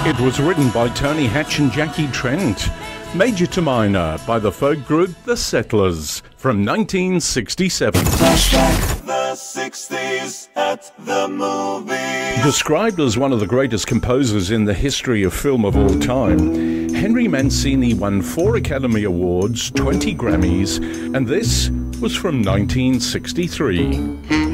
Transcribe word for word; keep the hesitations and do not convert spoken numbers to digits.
It was written by Tony Hatch and Jackie Trent. Major to Minor by the folk group The Settlers from nineteen sixty-seven. Flashback the sixties at the movies. Described as one of the greatest composers in the history of film of all time, Henry Mancini won four Academy Awards, twenty Grammys, and this was from nineteen sixty-three.